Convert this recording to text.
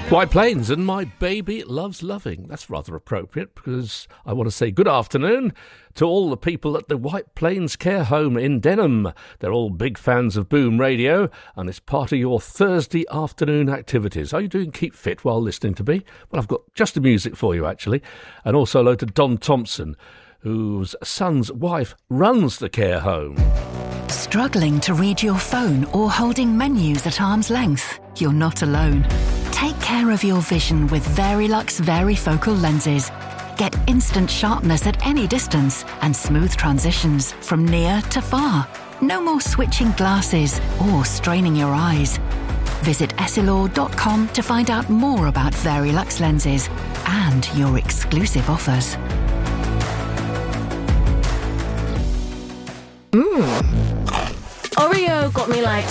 White Plains and My Baby Loves Loving. That's rather appropriate because I want to say good afternoon to all the people at the White Plains Care Home in Denham. They're all big fans of Boom Radio and it's part of your Thursday afternoon activities. Are you doing Keep Fit while listening to me? Well, I've got just the music for you, actually. And also hello to Don Thompson, whose son's wife runs the care home. Struggling to read your phone or holding menus at arm's length? You're not alone. Take care of your vision with Verilux Varifocal lenses. Get instant sharpness at any distance and smooth transitions from near to far. No more switching glasses or straining your eyes. Visit essilor.com to find out more about Verilux lenses and your exclusive offers. Oreo got me like